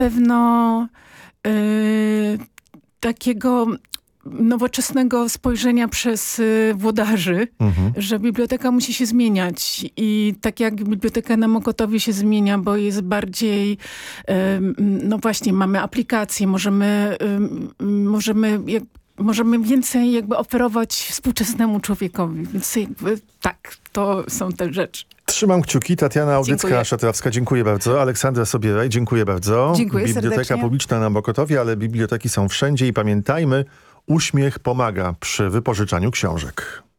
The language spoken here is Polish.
pewno takiego nowoczesnego spojrzenia przez włodarzy, że biblioteka musi się zmieniać i tak jak biblioteka na Mokotowie się zmienia, bo jest bardziej, no właśnie, mamy aplikacje, możemy więcej jakby oferować współczesnemu człowiekowi, więc jakby tak, to są te rzeczy. Trzymam kciuki. Tatiana Audycka-Szatrawska, dziękuję bardzo. Aleksandra Sobieraj, dziękuję bardzo. Dziękuję Biblioteka serdecznie. publiczna na Mokotowie, ale biblioteki są wszędzie i pamiętajmy, uśmiech pomaga przy wypożyczaniu książek.